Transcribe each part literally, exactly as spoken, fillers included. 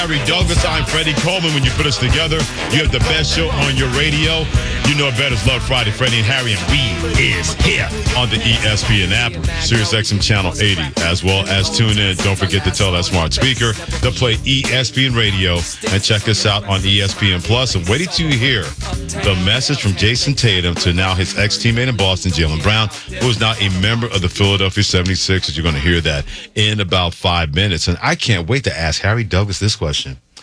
Harry Douglas, I'm Freddie Coleman. When you put us together, you have the best show on your radio. You know it better as Love Friday. Freddie and Harry, and we is here on the E S P N app, Sirius X M Channel eighty, as well as tune in. Don't forget to tell that smart speaker to play E S P N Radio and check us out on E S P N Plus. And waiting to hear the message from Jason Tatum to now his ex-teammate in Boston, Jaylen Brown, who is now a member of the Philadelphia seventy-sixers. You're going to hear that in about five minutes. And I can't wait to ask Harry Douglas this question.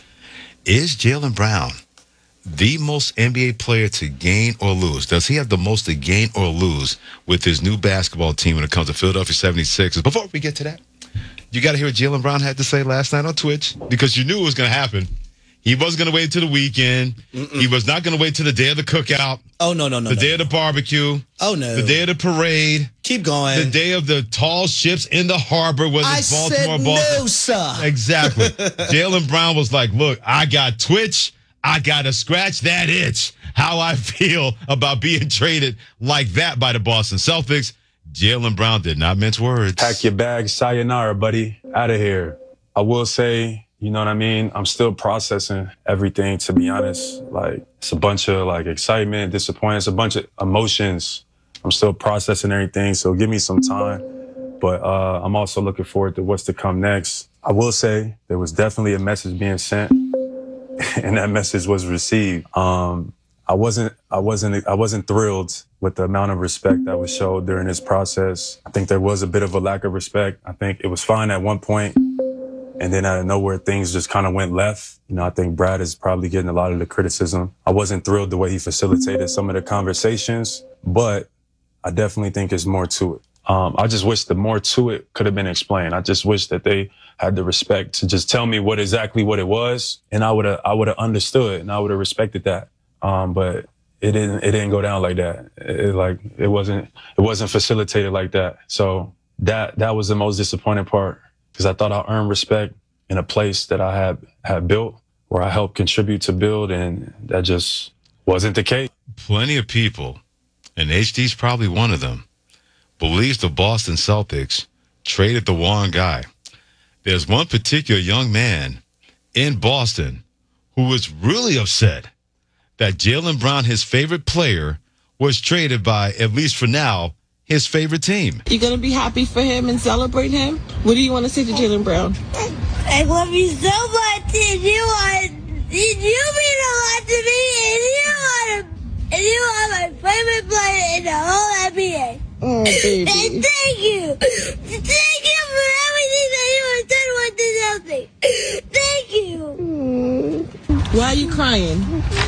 Is Jaylen Brown the most N B A player to gain or lose? Does he have the most to gain or lose with his new basketball team when it comes to Philadelphia seventy-sixers? Before we get to that, you got to hear what Jaylen Brown had to say last night on Twitch, because you knew it was going to happen. He wasn't going to wait till the weekend. Mm-mm. He was not going to wait till the day of the cookout. Oh, no, no, no. The no, day no. of the barbecue. Oh, no. The day of the parade. Keep going. The day of the tall ships in the harbor. Was I it Baltimore, said Baltimore? no, sir. Exactly. Jaylen Brown was like, look, I got Twitch. I got to scratch that itch. How I feel about being traded like that by the Boston Celtics. Jaylen Brown did not mince words. Pack your bags. Sayonara, buddy. Out of here. I will say, you know what I mean? I'm still processing everything, to be honest. Like, it's a bunch of, like, excitement, disappointment. It's a bunch of emotions. I'm still processing everything, so give me some time. But uh, I'm also looking forward to what's to come next. I will say there was definitely a message being sent, and that message was received. Um, I wasn't, I wasn't, I wasn't thrilled with the amount of respect that was showed during this process. I think there was a bit of a lack of respect. I think it was fine at one point. And then out of nowhere, things just kind of went left. You know, I think Brad is probably getting a lot of the criticism. I wasn't thrilled the way he facilitated some of the conversations, but I definitely think there's more to it. Um, I just wish the more to it could have been explained. I just wish that they had the respect to just tell me what exactly what it was, and I would have I would have understood and I would have respected that. Um, but it didn't it didn't go down like that. It, it like it wasn't it wasn't facilitated like that. So that that was the most disappointing part. Because I thought I earned respect in a place that I had, had built, where I helped contribute to build, and that just wasn't the case. Plenty of people, and H D's probably one of them, believes the Boston Celtics traded the wrong guy. There's one particular young man in Boston who was really upset that Jaylen Brown, his favorite player, was traded by, at least for now, his favorite team. You gonna be happy for him and celebrate him? What do you want to say to Jaylen Brown? I love you so much, and you are, you mean a lot to me, and you are, and you are my favorite player in the whole N B A. Oh, baby. And thank you, thank you for everything that you have done with the Celtics. Thank you. Mm. Why are you crying?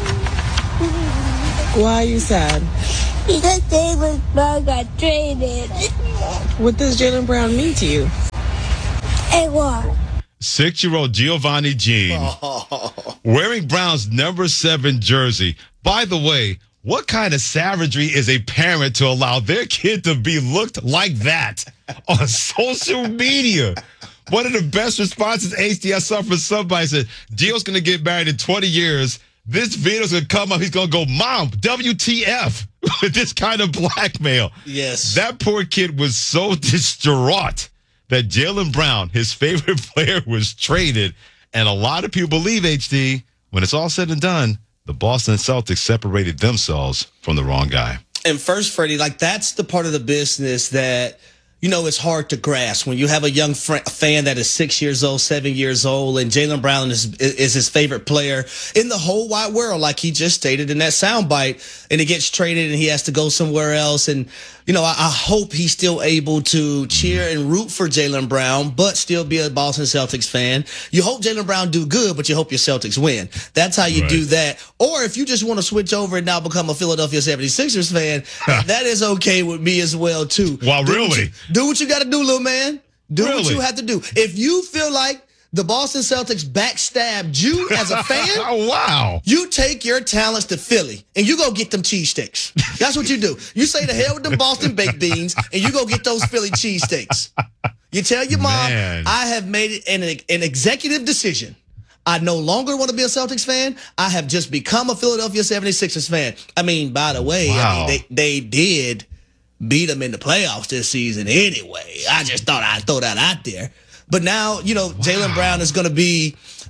Why are you sad? Because Jaylen Brown got traded. What does Jaylen Brown mean to you? And what? Six-year-old Giovanni Jean wearing Brown's number seven jersey. By the way, what kind of savagery is a parent to allow their kid to be looked like that on social media? One of the best responses H D I saw from somebody said, Gio's going to get married in twenty years. This video's going to come up. He's going to go, Mom, W T F, with this kind of blackmail. Yes. That poor kid was so distraught that Jaylen Brown, his favorite player, was traded. And a lot of people believe, H D, when it's all said and done, the Boston Celtics separated themselves from the wrong guy. And first, Freddie, like, that's the part of the business that, you know, it's hard to grasp when you have a young fr- fan that is six years old, seven years old, and Jaylen Brown is is his favorite player in the whole wide world, like he just stated in that soundbite, and he gets traded and he has to go somewhere else. And, you know, I, I hope he's still able to cheer and root for Jaylen Brown, but still be a Boston Celtics fan. You hope Jaylen Brown do good, but you hope your Celtics win. That's how you Right. do that. Or if you just want to switch over and now become a Philadelphia seventy-sixers fan, that is okay with me as well, too. Wow, Do really? what you- Do what you got to do, little man. Do what Really? you have to do. If you feel like the Boston Celtics backstabbed you as a fan, Oh, wow. you take your talents to Philly and you go get them cheese sticks. That's what you do. You say the hell with them Boston baked beans and you go get those Philly cheese sticks. You tell your mom, Man. I have made it an, an executive decision. I no longer want to be a Celtics fan. I have just become a Philadelphia seventy-sixers fan. I mean, by the way, Wow. I mean, they, they did beat them in the playoffs this season anyway. I just thought I'd throw that out there. But now, you know, Jaylen Brown is going to be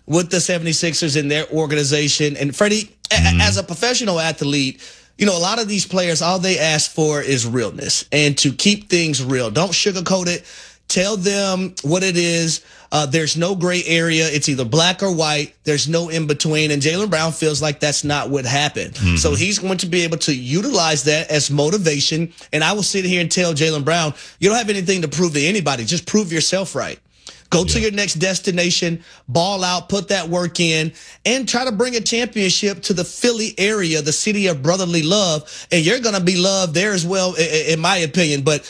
with the seventy-sixers and their organization. And Freddie, mm-hmm. a- as a professional athlete, you know, a lot of these players, all they ask for is realness and to keep things real. Don't sugarcoat it. Tell them what it is. Uh, there's no gray area. It's either black or white. There's no in between. And Jaylen Brown feels like that's not what happened. Mm-hmm. So he's going to be able to utilize that as motivation. And I will sit here and tell Jaylen Brown, you don't have anything to prove to anybody. Just prove yourself right. Go yeah. to your next destination, ball out, put that work in, and try to bring a championship to the Philly area, the city of brotherly love. And you're going to be loved there as well, in my opinion. But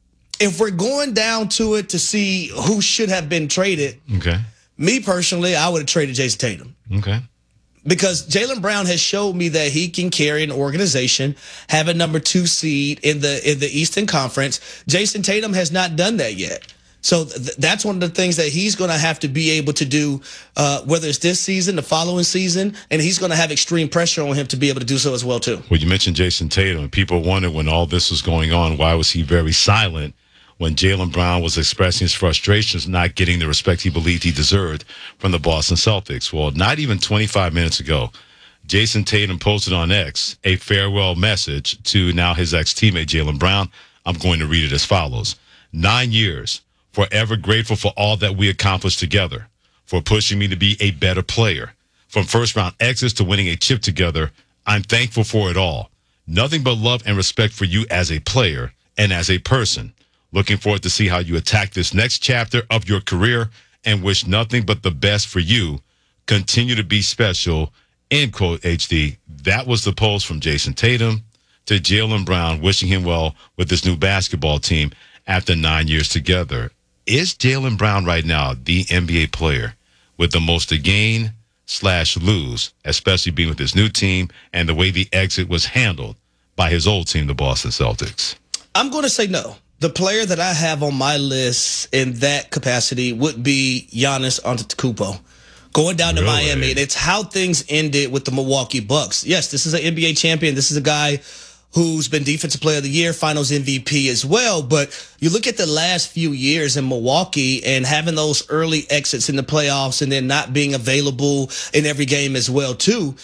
if we're going down to it to see who should have been traded, okay. me personally, I would have traded Jason Tatum. Okay. Because Jaylen Brown has showed me that he can carry an organization, have a number two seed in the in the Eastern Conference. Jason Tatum has not done that yet. So th- that's one of the things that he's going to have to be able to do, uh, whether it's this season, the following season, and he's going to have extreme pressure on him to be able to do so as well, too. Well, you mentioned Jason Tatum, and people wondered when all this was going on, why was he very silent when Jaylen Brown was expressing his frustrations not getting the respect he believed he deserved from the Boston Celtics? Well, not even twenty-five minutes ago, Jason Tatum posted on X a farewell message to now his ex-teammate Jaylen Brown. I'm going to read it as follows. Nine years. Forever grateful for all that we accomplished together, for pushing me to be a better player. From first-round exits to winning a chip together, I'm thankful for it all. Nothing but love and respect for you as a player and as a person. Looking forward to see how you attack this next chapter of your career and wish nothing but the best for you. Continue to be special, end quote, H D. That was the post from Jason Tatum to Jaylen Brown, wishing him well with this new basketball team after nine years together. Is Jaylen Brown right now the N B A player with the most to gain slash lose, especially being with his new team and the way the exit was handled by his old team, the Boston Celtics? I'm going to say no. The player that I have on my list in that capacity would be Giannis Antetokounmpo. Going down to Really? Miami, and it's how things ended with the Milwaukee Bucks. Yes, this is an N B A champion. This is a guy who's been Defensive Player of the Year, Finals M V P as well. But you look at the last few years in Milwaukee and having those early exits in the playoffs and then not being available in every game as well, too.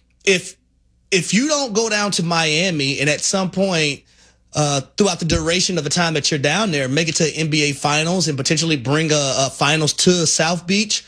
If if you don't go down to Miami and at some point uh, throughout the duration of the time that you're down there, make it to N B A Finals and potentially bring a, a Finals to South Beach,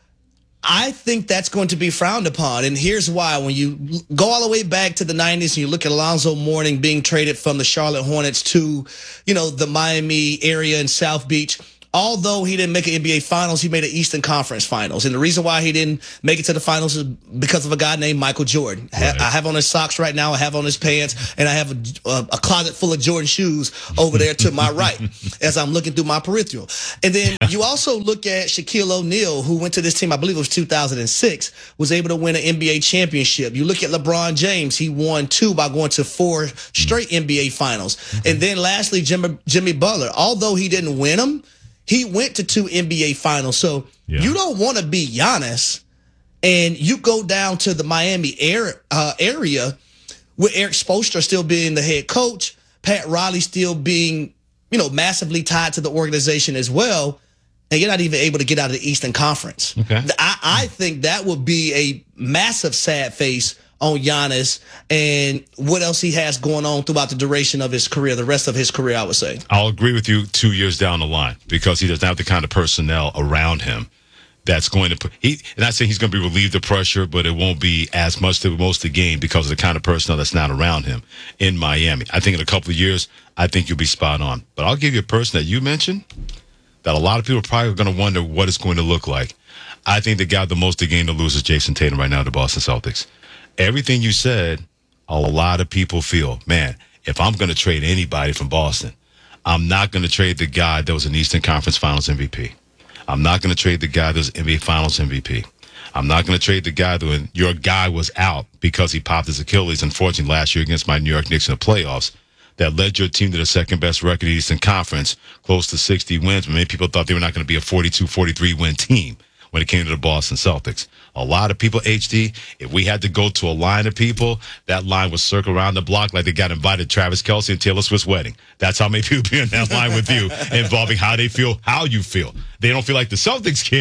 I think that's going to be frowned upon. And here's why. When you go all the way back to the nineties and you look at Alonzo Mourning being traded from the Charlotte Hornets to, you know, the Miami area in South Beach, although he didn't make an N B A Finals, he made an Eastern Conference Finals. And the reason why he didn't make it to the Finals is because of a guy named Michael Jordan. Right. I have on his socks right now. I have on his pants. And I have a, a, a closet full of Jordan shoes over there to my right as I'm looking through my peripheral. And then you also look at Shaquille O'Neal, who went to this team, I believe it was two thousand six, was able to win an N B A championship. You look at LeBron James. He won two by going to four straight N B A Finals. Okay. And then lastly, Jimmy, Jimmy Butler. Although he didn't win them, he went to two N B A Finals. So yeah. You don't want to be Giannis and you go down to the Miami air, uh, area with Eric Spoelstra still being the head coach, Pat Riley still being, you know, massively tied to the organization as well, and you're not even able to get out of the Eastern Conference. Okay. I, I think that would be a massive sad face on Giannis and what else he has going on throughout the duration of his career, the rest of his career, I would say. I'll agree with you two years down the line because he doesn't have the kind of personnel around him that's going to put, he, not saying he's going to be relieved of pressure, but it won't be as much to most of the game because of the kind of personnel that's not around him in Miami. I think in a couple of years, I think you'll be spot on. But I'll give you a person that you mentioned that a lot of people are probably going to wonder what it's going to look like. I think the guy the most to gain to lose is Jason Tatum right now, the Boston Celtics. Everything you said, a lot of people feel, man, if I'm going to trade anybody from Boston, I'm not going to trade the guy that was an Eastern Conference Finals M V P. I'm not going to trade the guy that was N B A Finals M V P. I'm not going to trade the guy that when your guy was out because he popped his Achilles, unfortunately, last year against my New York Knicks in the playoffs, that led your team to the second best record in the Eastern Conference, close to sixty wins. But many people thought they were not going to be a forty-two, forty-three win team when it came to the Boston Celtics. A lot of people, H D, if we had to go to a line of people, that line would circle around the block like they got invited to Travis Kelce and Taylor Swift's wedding. That's how many people be in that line with you, involving how they feel, how you feel. They don't feel like the Celtics kid,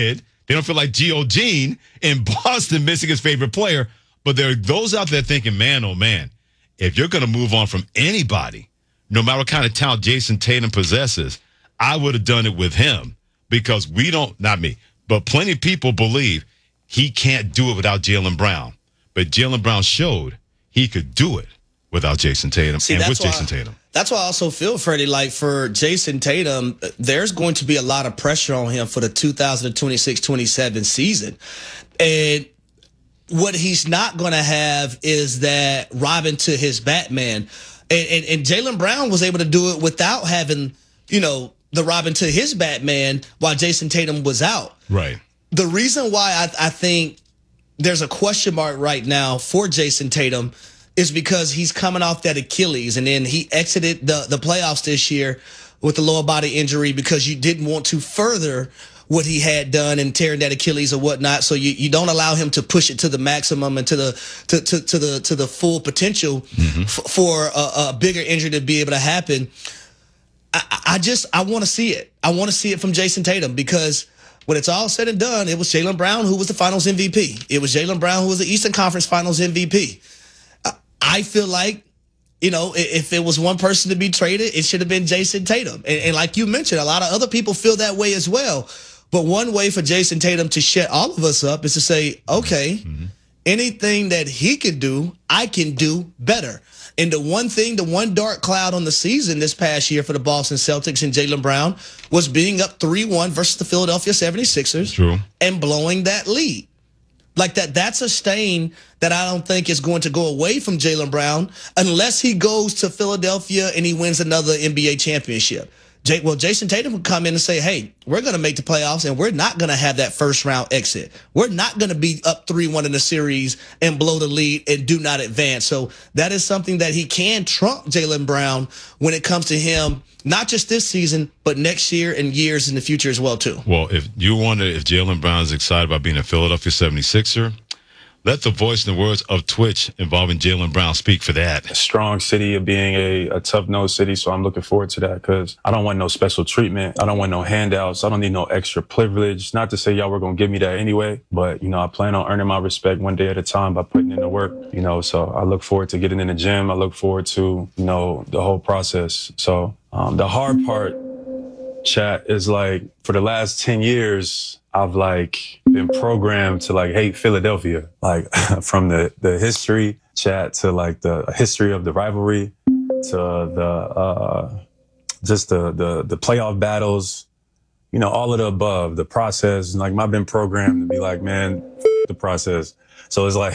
They don't feel like Gio Gene in Boston missing his favorite player. But there are those out there thinking, man, oh, man, if you're going to move on from anybody, no matter what kind of talent Jason Tatum possesses, I would have done it with him because we don't, not me, but plenty of people believe he can't do it without Jaylen Brown. But Jaylen Brown showed he could do it without Jason Tatum See, and with why, Jason Tatum. That's why I also feel, Freddie, like for Jason Tatum, there's going to be a lot of pressure on him for the two thousand twenty-six twenty-seven season. And what he's not going to have is that Robin to his Batman. And, and, and Jaylen Brown was able to do it without having, you know, the Robin to his Batman while Jason Tatum was out. Right. The reason why I, I think there's a question mark right now for Jason Tatum is because he's coming off that Achilles, and then he exited the, the playoffs this year with a lower body injury because you didn't want to further what he had done and tearing that Achilles or whatnot. So you, you don't allow him to push it to the maximum and to the to to, to the to the full potential mm-hmm. f- for a, a bigger injury to be able to happen. I, I just I want to see it. I want to see it from Jason Tatum because when it's all said and done, it was Jaylen Brown who was the Finals M V P. It was Jaylen Brown who was the Eastern Conference Finals M V P. I feel like, you know, if it was one person to be traded, it should have been Jason Tatum. And, and like you mentioned, a lot of other people feel that way as well. But one way for Jason Tatum to shut all of us up is to say, okay, mm-hmm. anything that he can do, I can do better. And the one thing, the one dark cloud on the season this past year for the Boston Celtics and Jaylen Brown was being up three one versus the Philadelphia seventy-sixers True. and blowing that lead. Like that, that's a stain that I don't think is going to go away from Jaylen Brown unless he goes to Philadelphia and he wins another N B A championship. Jay, well, Jason Tatum would come in and say, hey, we're going to make the playoffs and we're not going to have that first round exit. We're not going to be up three one in the series and blow the lead and do not advance. So that is something that he can trump Jaylen Brown when it comes to him, not just this season, but next year and years in the future as well, too. Well, if you wonder if Jaylen Brown is excited about being a Philadelphia seventy-sixer, let the voice and the words of Twitch involving Jaylen Brown speak for that. A strong city of being a, a tough-nosed city, so I'm looking forward to that because I don't want no special treatment. I don't want no handouts. I don't need no extra privilege. Not to say y'all were going to give me that anyway, but, you know, I plan on earning my respect one day at a time by putting in the work, you know, so I look forward to getting in the gym. I look forward to, you know, the whole process. So um, the hard part, chat, is like for the last ten years, I've like been programmed to like hate Philadelphia, like from the, the history chat to like the history of the rivalry to the, uh, just the, the, the playoff battles, you know, all of the above, the process. Like I've been programmed to be like, man, f- the process. So it's like,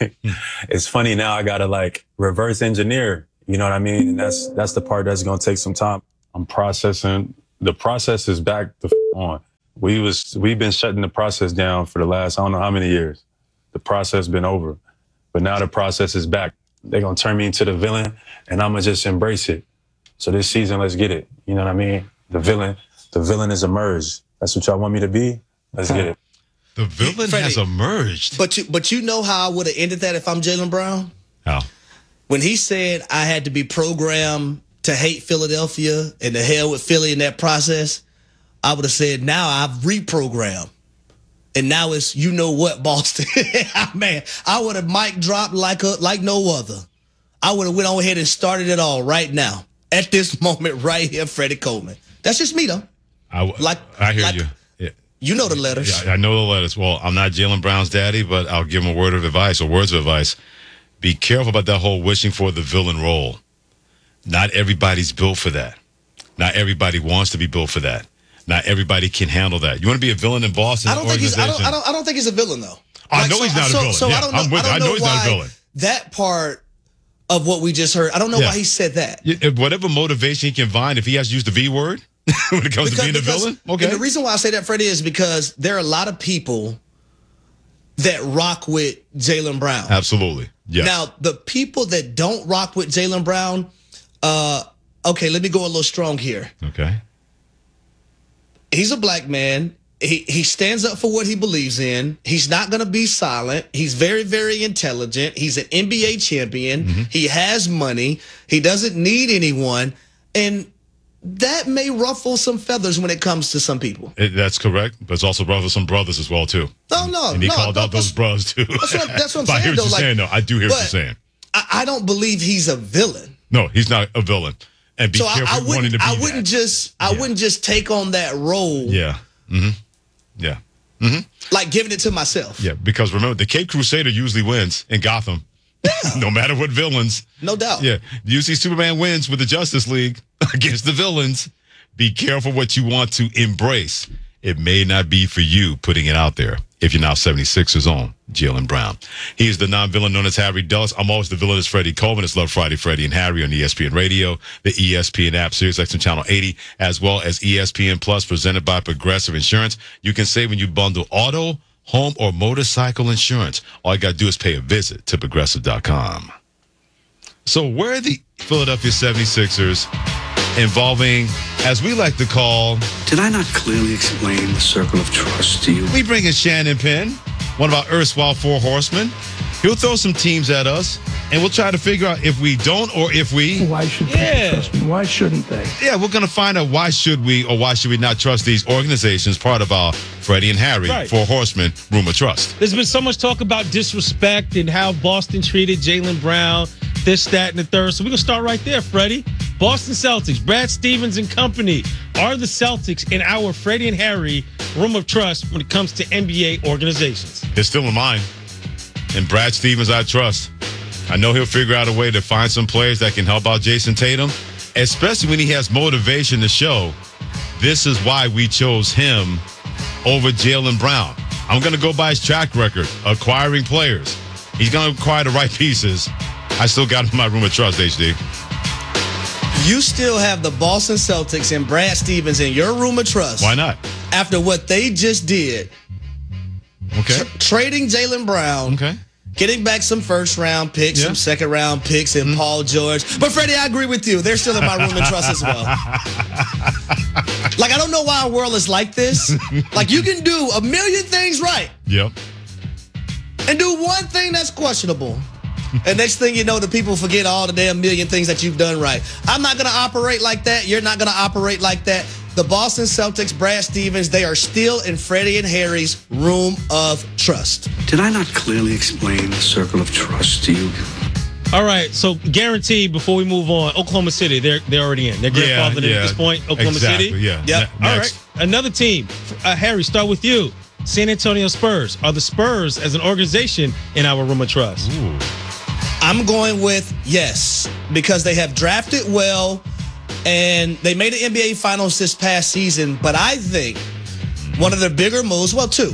it's funny now I got to like reverse engineer, you know what I mean? And that's, that's the part that's going to take some time. I'm processing. The process is back the f- on. We was, we've been shutting the process down for the last, I don't know how many years. The process been over, but now the process is back. They're going to turn me into the villain and I'm going to just embrace it. So this season, let's get it. You know what I mean? The villain, the villain has emerged. That's what y'all want me to be? Let's get it. The villain Freddie, has emerged. But you, but you know how I would have ended that if I'm Jaylen Brown? How? When he said I had to be programmed to hate Philadelphia and to hell with Philly in that process, I would have said, now I've reprogrammed. And now it's, you know what, Boston. Man, I would have mic dropped like a, like no other. I would have went on ahead and started it all right now. At this moment right here, Freddie Coleman. That's just me, though. I, like, I hear like, you. Yeah. You know the letters. Yeah, I know the letters. Well, I'm not Jaylen Brown's daddy, but I'll give him a word of advice or words of advice. Be careful about that whole wishing for the villain role. Not everybody's built for that. Not everybody wants to be built for that. Not everybody can handle that. You want to be a villain in Boston? I don't think he's. I don't, I don't. I don't think he's a villain though. I like, know so, he's not so, a villain. So yeah, I don't know. I'm with I, don't I know know he's why not a villain. That part of what we just heard, I don't know yeah. why he said that. Yeah, whatever motivation he can find, if he has to use the V word when it comes because, to being because, a villain, okay. And the reason why I say that, Freddie, is because there are a lot of people that rock with Jaylen Brown. Absolutely. Yes. Now, the people that don't rock with Jaylen Brown, uh, okay, let me go a little strong here. Okay. He's a black man. He he stands up for what he believes in. He's not going to be silent. He's very, very intelligent. He's an N B A champion. Mm-hmm. He has money. He doesn't need anyone. And that may ruffle some feathers when it comes to some people. It, that's correct, but it's also ruffled some brothers as well too. No, no, and he no, called no, out those brothers too. That's what, that's what I'm but saying. I hear what though, you're like, saying, though. I do hear what you're saying. I, I don't believe he's a villain. No, he's not a villain. And be so careful I, I wanting to be I wouldn't that. just I Yeah. wouldn't just take on that role. Yeah. Mm-hmm. Yeah. Mm-hmm. Like giving it to myself. Yeah, because remember, the Cape Crusader usually wins in Gotham. No matter what villains. No doubt. Yeah. Usually Superman wins with the Justice League against the villains. Be careful what you want to embrace. It may not be for you putting it out there. If you're now seventy-sixers own Jaylen Brown. He's the non-villain known as Harry Dulles. I'm always the villainous Freddie Coleman. It's Love Friday, Freddie and Harry on E S P N Radio, the E S P N app, SiriusXM Channel eighty, as well as E S P N Plus, presented by Progressive Insurance. You can save when you bundle auto, home, or motorcycle insurance. All you got to do is pay a visit to progressive dot com. So where are the Philadelphia seventy-sixers involving, as we like to call, Did I not clearly explain the circle of trust to you? we bring in Shannon Penn, one of our erstwhile four horsemen. He'll throw some teams at us, and we'll try to figure out if we don't or if we... Why should people Yeah. trust me? Why shouldn't they? Yeah, we're going to find out why should we or why should we not trust these organizations, part of our Freddie and Harry, Right. Four Horsemen, Room of Trust. There's been so much talk about disrespect and how Boston treated Jaylen Brown, this, that, and the third. So we're going to start right there, Freddie. Boston Celtics, Brad Stevens and company are the Celtics in our Freddie and Harry Room of Trust when it comes to N B A organizations. They're still in mine. And Brad Stevens, I trust. I know he'll figure out a way to find some players that can help out Jason Tatum, especially when he has motivation to show. This is why we chose him over Jaylen Brown. I'm going to go by his track record, acquiring players. He's going to acquire the right pieces. I still got him in my Room of Trust, H D. You still have the Boston Celtics and Brad Stevens in your Room of Trust. Why not? After what they just did, Okay. tr- trading Jaylen Brown, Okay. getting back some first round picks, Yeah. some second round picks, and Mm-hmm. Paul George. But Freddie, I agree with you. They're still in my Room of Trust as well. Like, I don't know why our world is like this. Like, you can do a million things right Yep. and do one thing that's questionable. And next thing you know, the people forget all the damn million things that you've done right. I'm not going to operate like that. You're not going to operate like that. The Boston Celtics, Brad Stevens, they are still in Freddie and Harry's Room of Trust. Did I not clearly explain the circle of trust to you? All right, so guaranteed before we move on, Oklahoma City, they're they're already in. They're Yeah, grandfathered in yeah. at this point, Oklahoma Exactly, City. yeah. Yep. Ne- All next. right, another team. Uh, Harry, start with you. San Antonio Spurs. Are the Spurs as an organization in our Room of Trust? Ooh. I'm going with yes, because they have drafted well and they made the N B A Finals this past season. But I think one of their bigger moves, well, two,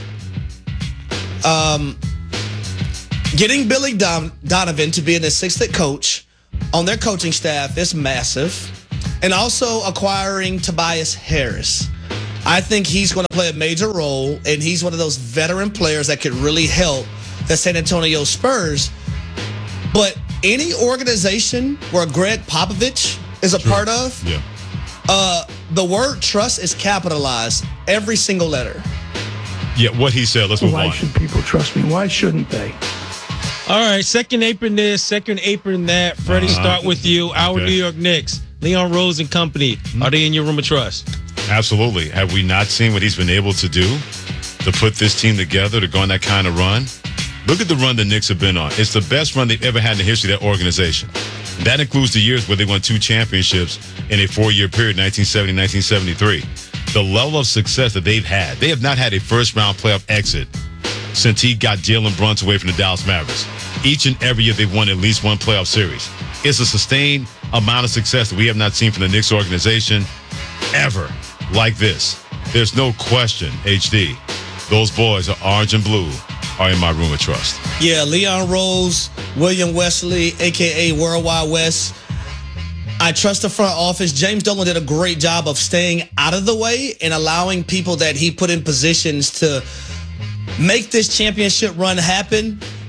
um, getting Billy Don- Donovan to be an assistant coach on their coaching staff is massive. And also acquiring Tobias Harris. I think he's going to play a major role, and he's one of those veteran players that could really help the San Antonio Spurs. But any organization where Greg Popovich is a part of, Yeah. uh, the word trust is capitalized every single letter. Yeah, what he said. Let's move Why on. should people trust me? Why shouldn't they? All right, second apron this, second apron that. Freddie, Uh-huh. start with you. Our Okay. New York Knicks, Leon Rose and company. Are they in your Room of Trust? Absolutely. Have we not seen what he's been able to do to put this team together, to go on that kind of run? Look at the run the Knicks have been on. It's the best run they've ever had in the history of that organization. That includes the years where they won two championships in a four-year period, nineteen seventy, nineteen seventy-three. The level of success that they've had, they have not had a first-round playoff exit since he got Jalen Brunson away from the Dallas Mavericks. Each and every year they've won at least one playoff series. It's a sustained amount of success that we have not seen from the Knicks organization ever like this. There's no question, H D. Those boys are orange and blue, are in my Room of Trust. Yeah, Leon Rose, William Wesley, a k a. Worldwide West. I trust the front office. James Dolan did a great job of staying out of the way and allowing people that he put in positions to make this championship run happen.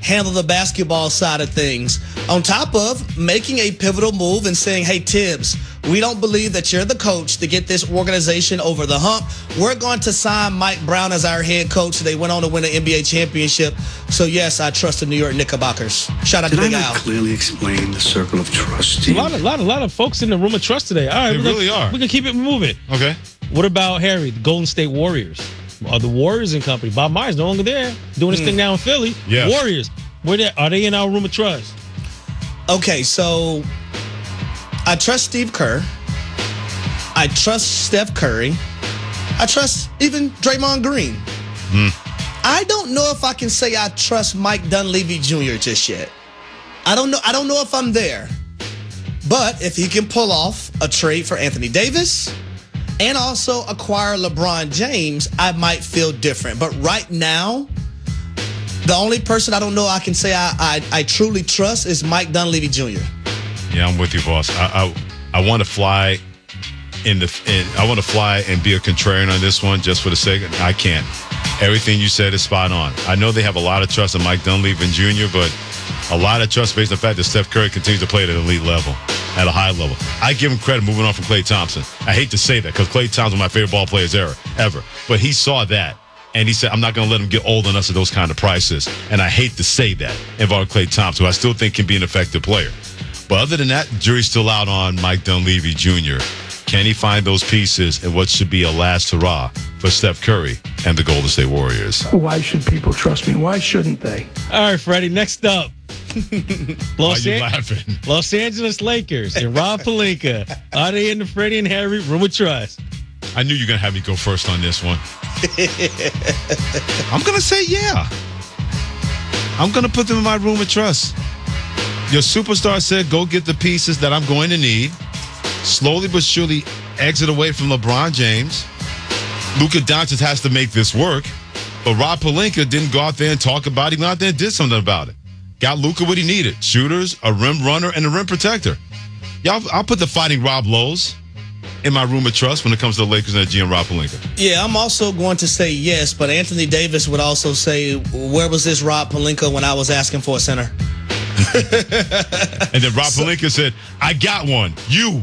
handle the basketball side of things. On top of making a pivotal move and saying, hey, Tibbs, we don't believe that you're the coach to get this organization over the hump. We're going to sign Mike Brown as our head coach. They went on to win an N B A championship. So, yes, I trust the New York Knickerbockers. Shout out Did to Big I Al. not clearly explain the circle of trust to A you? lot, of, lot, of, lot of folks in the room of trust today. All right, They we're really gonna, are. We're gonna keep it moving. Okay. What about Harry, the Golden State Warriors? Are the Warriors and company? Bob Myers no longer there, doing his thing now in Philly. Yeah. Warriors, where they, are they in our room of trust? Okay, so I trust Steve Kerr. I trust Steph Curry. I trust even Draymond Green. I don't know if I can say I trust Mike Dunleavy Junior just yet. I don't know. I don't know if I'm there. But if he can pull off a trade for Anthony Davis and also acquire LeBron James, I might feel different. But right now, the only person I don't know I can say I I, I truly trust is Mike Dunleavy Junior Yeah, I'm with you, boss. I I, I want to fly in the in, I want to fly and be a contrarian on this one just for the sake of, I can't. Everything you said is spot on. I know they have a lot of trust in Mike Dunleavy Junior, but a lot of trust based on the fact that Steph Curry continues to play at an elite level, at a high level. I give him credit moving on from Klay Thompson. I hate to say that because Klay Thompson is my favorite ball players ever, ever. But he saw that. And he said, I'm not going to let him get old on us at those kind of prices. And I hate to say that involving Klay Thompson, who I still think can be an effective player. But other than that, jury's still out on Mike Dunleavy Junior Can he find those pieces in what should be a last hurrah for Steph Curry and the Golden State Warriors? Why should people trust me? Why shouldn't they? All right, Freddie, next up. Why Los, are you An- laughing? Los Angeles Lakers and Rob Pelinka. Are they in the Freddie and Harry room of trust? I knew you were going to have me go first on this one. I'm going to say yeah. I'm going to put them in my room of trust. Your superstar said, go get the pieces that I'm going to need. Slowly but surely exit away from LeBron James. Luka Doncic has to make this work. But Rob Pelinka didn't go out there and talk about it. He went out there and did something about it. Got Luka what he needed. Shooters, a rim runner, and a rim protector. Yeah, I'll, I'll put the Fighting Rob Lowe's in my room of trust when it comes to the Lakers and the G M Rob Pelinka. Yeah, I'm also going to say yes, but Anthony Davis would also say, where was this Rob Pelinka when I was asking for a center? And then Rob so, Pelinka said, I got one. You.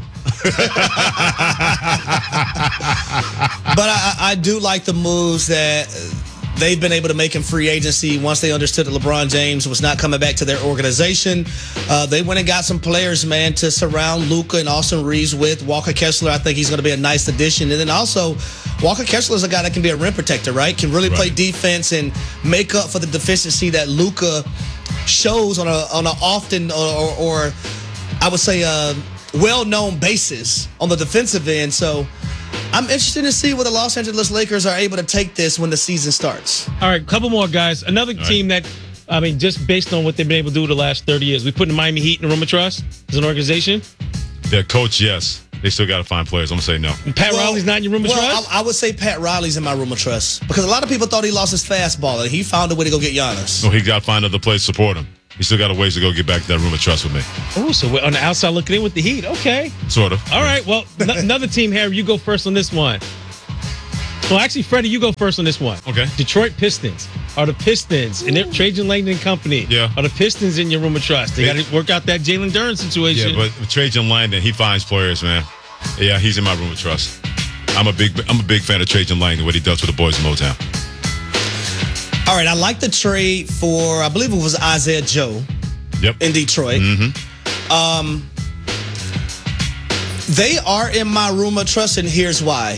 But I, I do like the moves that they've been able to make in free agency once they understood that LeBron James was not coming back to their organization. Uh, they went and got some players, man, to surround Luka and Austin Reeves with. Walker Kessler, I think he's going to be a nice addition. And then also, Walker Kessler is a guy that can be a rim protector, right? Can really right. play defense and make up for the deficiency that Luka shows on a on an often or, or, or I would say a well-known basis on the defensive end. So I'm interested to see where the Los Angeles Lakers are able to take this when the season starts. All right, couple more guys. Another All team right. that, I mean, just based on what they've been able to do the last thirty years, we put the Miami Heat in the room of trust as an organization. Their coach, yes. They still got to find players. I'm going to say no. And Pat well, Riley's not in your room of well, trust? I, I would say Pat Riley's in my room of trust because a lot of people thought he lost his fastball and he found a way to go get Giannis. No, he got to find other players to support him. He still got a ways to go get back to that room of trust with me. Oh, so we're on the outside looking in with the Heat. Okay. Sort of. All right. Well, n- another team, Harry, you go first on this one. Well, actually, Freddie, you go first on this one. Okay. Detroit Pistons. Are the Pistons, and they're Trajan Langdon Company, yeah. are the Pistons in your room of trust? They got to work out that Jalen Duren situation. Yeah, but Trajan Langdon, he finds players, man. Yeah, he's in my room of trust. I'm a big I'm a big fan of Trajan Langdon, what he does with the boys in Motown. All right, I like the trade for, I believe it was Isaiah Joe yep. in Detroit. Mm-hmm. Um, they are in my room of trust, and here's why.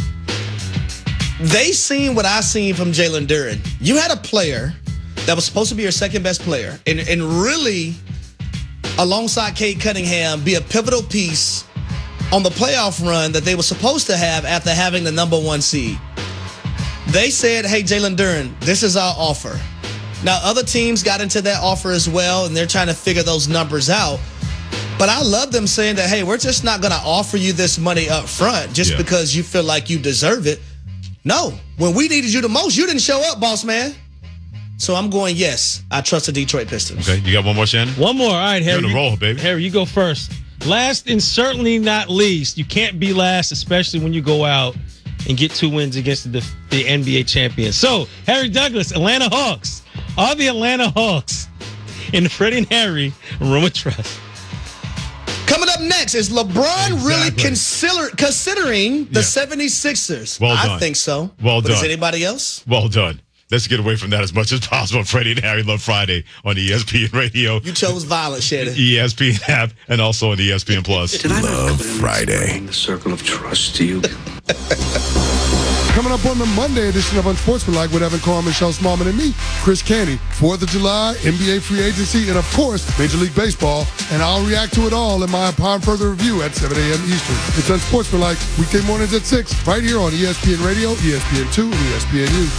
They seen what I seen from Jalen Duren. You had a player that was supposed to be your second best player, and, and really, alongside Cade Cunningham, be a pivotal piece on the playoff run that they were supposed to have after having the number one seed. They said, hey, Jalen Duren, this is our offer. Now, other teams got into that offer as well, and they're trying to figure those numbers out. But I love them saying that, hey, we're just not going to offer you this money up front just yeah. because you feel like you deserve it. No, when we needed you the most, you didn't show up, boss man. So I'm going, yes, I trust the Detroit Pistons. Okay, you got one more, Shannon? One more. All right, Harry. You're on a roll, baby. Harry, you go first. Last and certainly not least, you can't be last, especially when you go out and get two wins against the, the N B A champions. So, Harry Douglas, Atlanta Hawks. Are the Atlanta Hawks in the Freddie and Harry Room of Trust. Coming up next, is LeBron Exactly. really consider, considering the Yeah. seventy-sixers? Well I done. think so. Well but done. Is anybody else? Well done. Let's get away from that as much as possible. Freddie and Harry Love Friday on E S P N Radio, You chose violence, Shannon. E S P N app, and also on E S P N Plus. Did I not Love clearly Friday. explain the circle of trust to you? Coming up on the Monday edition of Unsportsmanlike with Evan Carr, Michelle Smallman, and me, Chris Canty. fourth of July, N B A free agency, and of course, Major League Baseball. And I'll react to it all in my upon further review at seven a.m. Eastern. It's Unsportsmanlike, weekday mornings at six, right here on E S P N Radio, E S P N two, and E S P N U.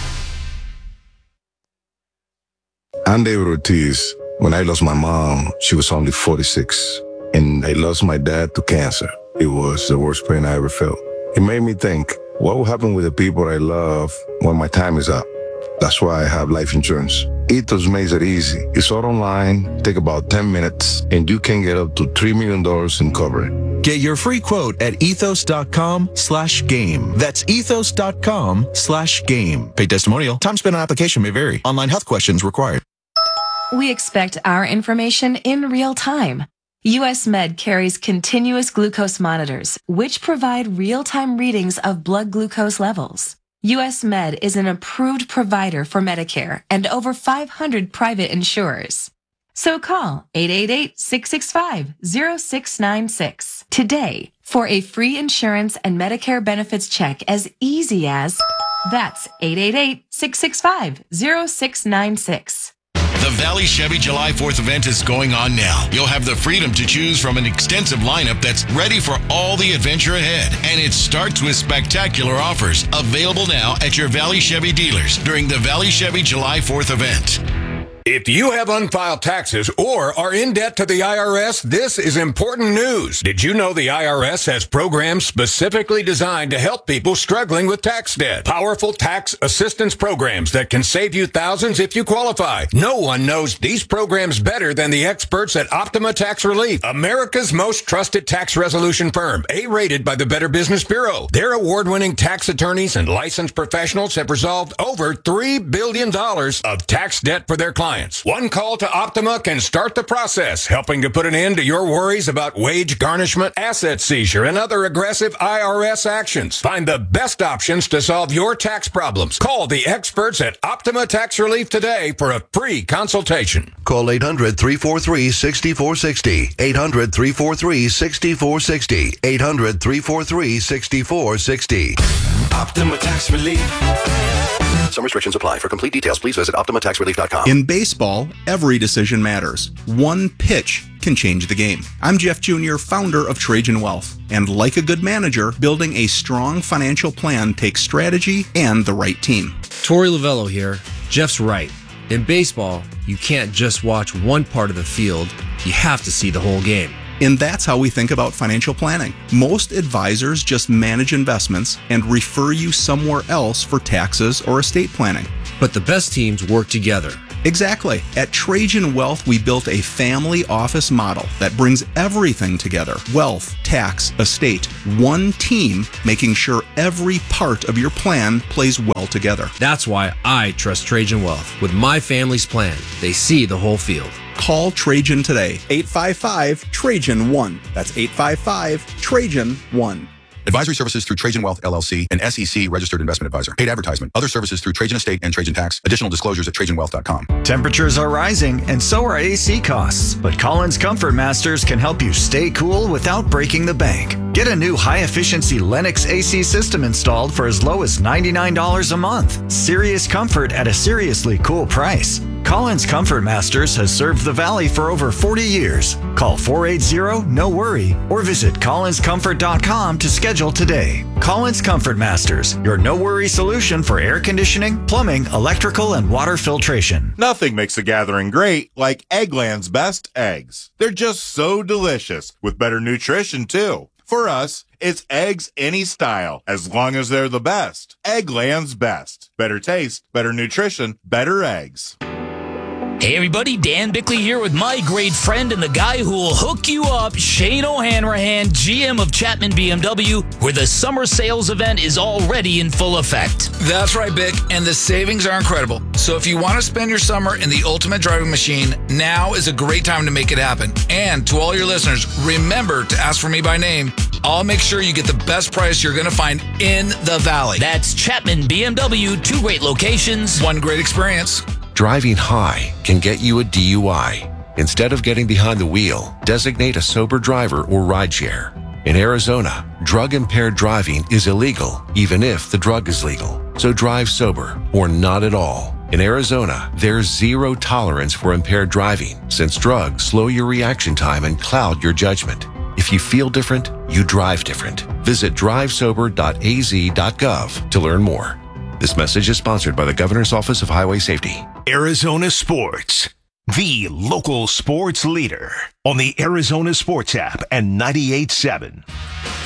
I'm David Ortiz. When I lost my mom, she was only forty-six. And I lost my dad to cancer. It was the worst pain I ever felt. It made me think, what will happen with the people I love when my time is up? That's why I have life insurance. Ethos makes it easy. It's all online, take about ten minutes, and you can get up to three million dollars in coverage. Get your free quote at ethos.com slash game. That's ethos.com slash game. Paid testimonial. Time spent on application may vary. Online health questions required. We expect our information in real time. U S Med carries continuous glucose monitors, which provide real-time readings of blood glucose levels. U S Med is an approved provider for Medicare and over five hundred private insurers. So call eight eight eight, six six five, zero six nine six today for a free insurance and Medicare benefits check as easy as that's eight eight eight, six six five, zero six nine six. The Valley Chevy July fourth event is going on now. You'll have the freedom to choose from an extensive lineup that's ready for all the adventure ahead. And it starts with spectacular offers available now at your Valley Chevy dealers during the Valley Chevy July fourth event. If you have unfiled taxes or are in debt to the I R S, this is important news. Did you know the I R S has programs specifically designed to help people struggling with tax debt? Powerful tax assistance programs that can save you thousands if you qualify. No one knows these programs better than the experts at Optima Tax Relief, America's most trusted tax resolution firm, A-rated by the Better Business Bureau. Their award-winning tax attorneys and licensed professionals have resolved over three billion dollars of tax debt for their clients. One call to Optima can start the process, helping to put an end to your worries about wage garnishment, asset seizure, and other aggressive I R S actions. Find the best options to solve your tax problems. Call the experts at Optima Tax Relief today for a free consultation. Call eight hundred, three four three, six four six zero. eight hundred, three four three, six four six zero. eight hundred, three four three, six four six zero. Optima Tax Relief. Some restrictions apply. For complete details, please visit optima tax relief dot com. In baseball, every decision matters. One pitch can change the game. I'm Jeff Junior, founder of Trajan Wealth. And like a good manager, building a strong financial plan takes strategy and the right team. Torey Lavello here. Jeff's right. In baseball, you can't just watch one part of the field. You have to see the whole game. And that's how we think about financial planning. Most advisors just manage investments and refer you somewhere else for taxes or estate planning. But the best teams work together. Exactly. At Trajan Wealth, we built a family office model that brings everything together. Wealth, tax, estate. One team making sure every part of your plan plays well together. That's why I trust Trajan Wealth. With my family's plan, they see the whole field. Call Trajan today. eight five five, Trajan one. That's eight five five, Trajan one. Advisory services through Trajan Wealth, L L C, an S E C registered investment advisor. Paid advertisement. Other services through Trajan Estate and Trajan Tax. Additional disclosures at trajan wealth dot com. Temperatures are rising, and so are A C costs. But Collins Comfort Masters can help you stay cool without breaking the bank. Get a new high-efficiency Lennox A C system installed for as low as ninety-nine dollars a month. Serious comfort at a seriously cool price. Collins Comfort Masters has served the Valley for over forty years. Call four eight zero, N O worry or visit collins comfort dot com to schedule today. Collins Comfort Masters, your no-worry solution for air conditioning, plumbing, electrical, and water filtration. Nothing makes a gathering great like Eggland's best eggs. They're just so delicious, with better nutrition too. For us, it's eggs any style, as long as they're the best. Eggland's best. Better taste, better nutrition, better eggs. Hey everybody, Dan Bickley here with my great friend and the guy who will hook you up, Shane O'Hanrahan, G M of Chapman B M W, where the summer sales event is already in full effect. That's right, Bick, and the savings are incredible. So if you want to spend your summer in the ultimate driving machine, now is a great time to make it happen. And to all your listeners, remember to ask for me by name. I'll make sure you get the best price you're going to find in the Valley. That's Chapman B M W, two great locations, one great experience. Driving high can get you a D U I. Instead of getting behind the wheel, designate a sober driver or rideshare. In Arizona, drug-impaired driving is illegal, even if the drug is legal. So drive sober or not at all. In Arizona, there's zero tolerance for impaired driving, since drugs slow your reaction time and cloud your judgment. If you feel different, you drive different. Visit drive sober dot a z dot gov to learn more. This message is sponsored by the Governor's Office of Highway Safety. Arizona Sports, the local sports leader on the Arizona Sports app and ninety-eight point seven.